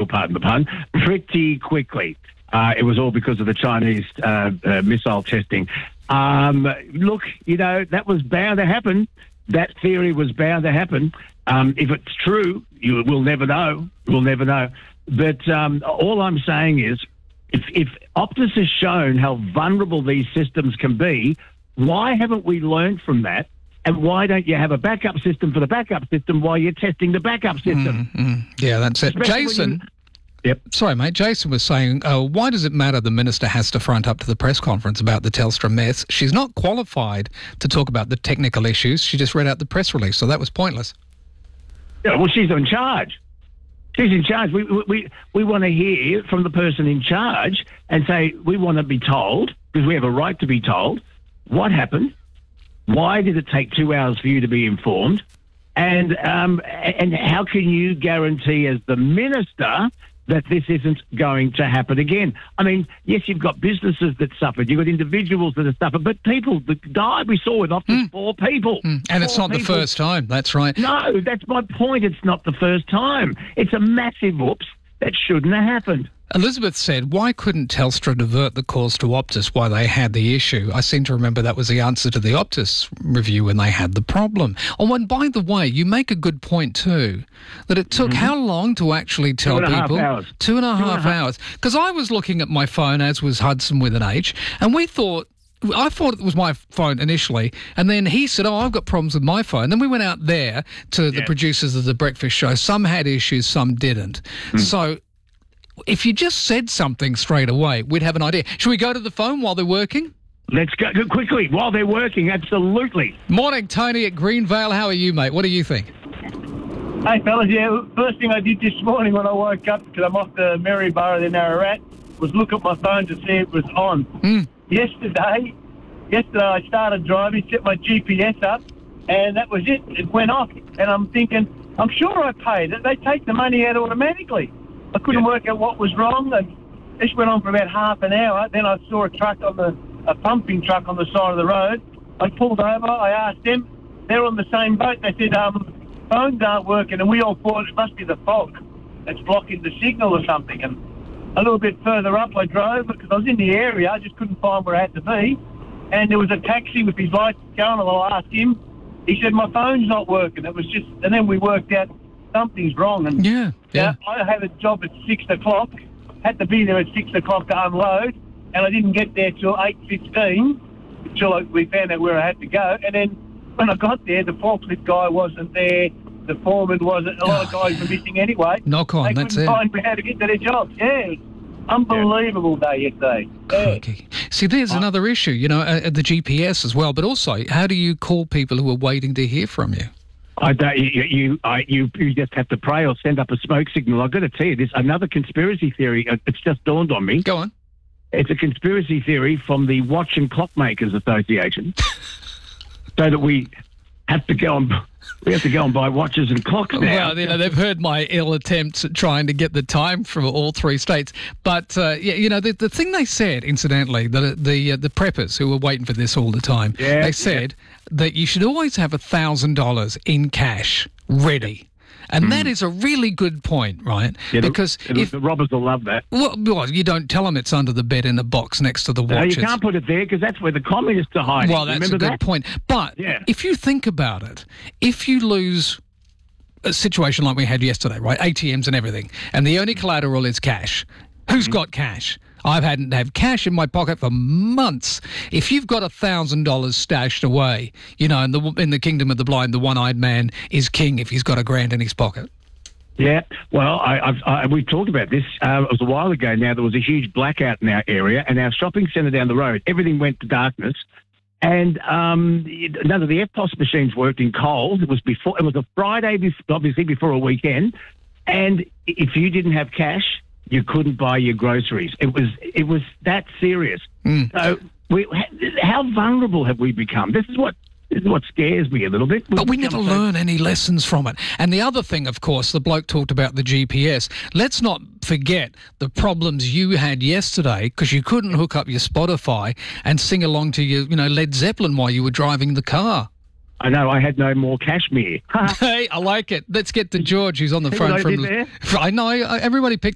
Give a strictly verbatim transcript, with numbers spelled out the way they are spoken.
you'll pardon the pun, pretty quickly. Uh, it was all because of the Chinese uh, uh, missile testing. Um, look, you know, that was bound to happen. That theory was bound to happen. Um, if it's true, you will never know. We'll never know. But um, all I'm saying is, if, if Optus has shown how vulnerable these systems can be, why haven't we learned from that? And why don't you have a backup system for the backup system while you're testing the backup system? Mm, mm. Yeah, that's it. Especially Jason... Yep. Sorry, mate. Jason was saying, uh, why does it matter the minister has to front up to the press conference about the Telstra mess? She's not qualified to talk about the technical issues. She just read out the press release, so that was pointless. Yeah, well, she's in charge. She's in charge. We we we want to hear from the person in charge and say, we want to be told, because we have a right to be told, what happened, why did it take two hours for you to be informed, and um, and how can you guarantee as the minister that this isn't going to happen again? I mean, yes, you've got businesses that suffered, you've got individuals that have suffered, but people that died, we saw with Optus, mm. four people. Mm. And four it's not people. the first time, that's right. No, that's my point. It's not the first time. It's a massive whoops that shouldn't have happened. Elizabeth said, why couldn't Telstra divert the calls to Optus while they had the issue? I seem to remember that was the answer to the Optus review when they had the problem. Oh, and by the way, you make a good point too, that it took mm-hmm. how long to actually tell Two and a people? half hours. Two and a Two half and a half. hours. Because I was looking at my phone, as was Hudson with an H, and we thought, I thought it was my phone initially, and then he said, oh, I've got problems with my phone. Then we went out there to the Yeah. producers of The Breakfast Show. Some had issues, some didn't. Mm. So if you just said something straight away, we'd have an idea. Should we go to the phone while they're working? Let's go quickly while they're working, absolutely. Morning, Tony at Greenvale. How are you, mate? What do you think? Hey, fellas, yeah, first thing I did this morning when I woke up, because I'm off to Maryborough, then Ararat, was look at my phone to see it was on. Mm. Yesterday, yesterday I started driving, set my G P S up, and that was it. It went off, and I'm thinking, I'm sure I paid it. They take the money out automatically. I couldn't Yeah. work out what was wrong, and this went on for about half an hour. Then I saw a truck on the, a pumping truck on the side of the road. I pulled over, I asked them, they're on the same boat. They said, um, phones aren't working, and we all thought it must be the fog that's blocking the signal or something. And a little bit further up I drove, because I was in the area, I just couldn't find where I had to be. And there was a taxi with his lights going, and I asked him, he said, my phone's not working. It was just, and then we worked out something's wrong. And Yeah, yeah. uh, I had a job at six o'clock, had to be there at six o'clock to unload, and I didn't get there till eight fifteen, until I, we found out where I had to go. And then when I got there, the forklift guy wasn't there, the foreman wasn't, a lot of guys were missing anyway. Knock on, they that's couldn't it. find how to get to their jobs. Yeah, it was unbelievable day yesterday. Yeah. Okay. See, there's another issue, you know, uh, the G P S as well, but also, how do you call people who are waiting to hear from you? I don't, you, you, I, you, you just have to pray or send up a smoke signal. I've got to tell you, this another conspiracy theory. uh, It's just dawned on me. Go on. It's a conspiracy theory from the Watch and Clockmakers Association, so that we have to go and we have to go and buy watches and clocks now. Well, you know, they've heard my ill attempts at trying to get the time from all three states. But, uh, yeah, you know, the, the thing they said, incidentally, the the, uh, the preppers who were waiting for this all the time, Yeah, they said that you should always have one thousand dollars in cash ready. And that is a really good point, right? Yeah, the- because the, if... the robbers will love that. Well, well, you don't tell them it's under the bed in a box next to the No, watches. you can't put it there because that's where the communists are hiding. Well, that's Remember a good that? point. But Yeah. if you think about it, if you lose a situation like we had yesterday, right, A T Ms and everything, and the only collateral is cash, who's Mm-hmm. got cash? I've had to have cash in my pocket for months. If you've got a thousand dollars stashed away, you know, in the in the kingdom of the blind, the one-eyed man is king if he's got a grand in his pocket. Yeah, well, I, I've, I, we talked about this. Uh, it was a while ago now. There was a huge blackout in our area, and our shopping centre down the road, everything went to darkness. And um, none of the F P O S machines worked in Coles. It was before. It was a Friday, before, obviously before a weekend. And if you didn't have cash, you couldn't buy your groceries. It was it was that serious. Mm. So, we, how vulnerable have we become? This is what. This is what scares me a little bit. But we never learn any lessons from it. And the other thing, of course, the bloke talked about the G P S. Let's not forget the problems you had yesterday because you couldn't hook up your Spotify and sing along to your, you know, Led Zeppelin while you were driving the car. I know, I had no more cashmere. Hey, I like it. Let's get to George, who's on the See phone what I from... did there? I know, everybody picked